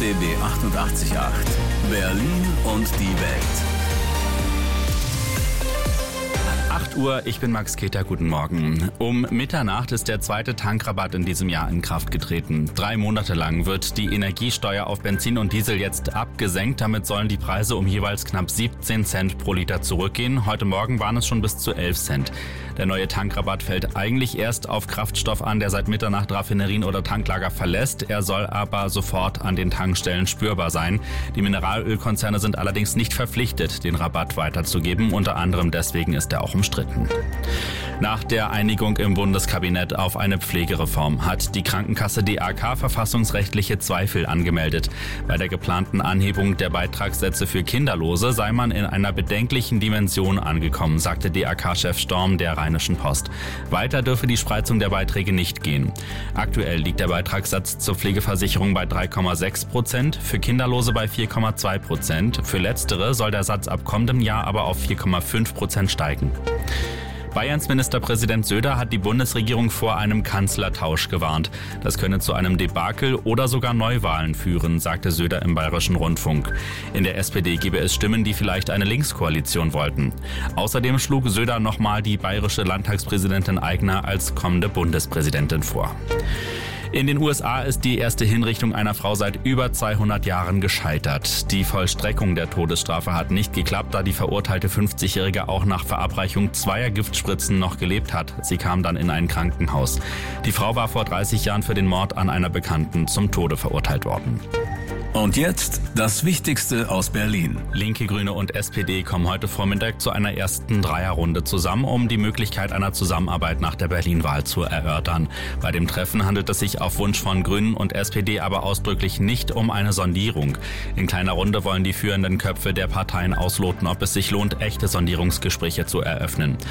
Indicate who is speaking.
Speaker 1: RBB 88.8 Berlin und die Welt.
Speaker 2: 8 Uhr, ich bin Max Keter, guten Morgen. Um Mitternacht ist der zweite Tankrabatt in diesem Jahr in Kraft getreten. 3 Monate lang wird die Energiesteuer auf Benzin und Diesel jetzt abgesenkt. Damit sollen die Preise um jeweils knapp 17 Cent pro Liter zurückgehen. Heute Morgen waren es schon bis zu 11 Cent. Der neue Tankrabatt fällt eigentlich erst auf Kraftstoff an, der seit Mitternacht Raffinerien oder Tanklager verlässt. Er soll aber sofort an den Tankstellen spürbar sein. Die Mineralölkonzerne sind allerdings nicht verpflichtet, den Rabatt weiterzugeben. Unter anderem deswegen ist er auch umstritten. Nach der Einigung im Bundeskabinett auf eine Pflegereform hat die Krankenkasse DAK verfassungsrechtliche Zweifel angemeldet. Bei der geplanten Anhebung der Beitragssätze für Kinderlose sei man in einer bedenklichen Dimension angekommen, sagte DAK-Chef Storm der Rheinischen Post. Weiter dürfe die Spreizung der Beiträge nicht gehen. Aktuell liegt der Beitragssatz zur Pflegeversicherung bei 3,6%, für Kinderlose bei 4,2%. Für Letztere soll der Satz ab kommendem Jahr aber auf 4,5% steigen. Bayerns Ministerpräsident Söder hat die Bundesregierung vor einem Kanzlertausch gewarnt. Das könne zu einem Debakel oder sogar Neuwahlen führen, sagte Söder im Bayerischen Rundfunk. In der SPD gebe es Stimmen, die vielleicht eine Linkskoalition wollten. Außerdem schlug Söder nochmal die bayerische Landtagspräsidentin Aigner als kommende Bundespräsidentin vor. In den USA ist die erste Hinrichtung einer Frau seit über 200 Jahren gescheitert. Die Vollstreckung der Todesstrafe hat nicht geklappt, da die verurteilte 50-Jährige auch nach Verabreichung 2 Giftspritzen noch gelebt hat. Sie kam dann in ein Krankenhaus. Die Frau war vor 30 Jahren für den Mord an einer Bekannten zum Tode verurteilt worden.
Speaker 1: Und jetzt das Wichtigste aus Berlin.
Speaker 2: Linke, Grüne und SPD kommen heute Vormittag zu einer ersten Dreierrunde zusammen, um die Möglichkeit einer Zusammenarbeit nach der Berlin-Wahl zu erörtern. Bei dem Treffen handelt es sich auf Wunsch von Grünen und SPD aber ausdrücklich nicht um eine Sondierung. In kleiner Runde wollen die führenden Köpfe der Parteien ausloten, ob es sich lohnt, echte Sondierungsgespräche zu eröffnen.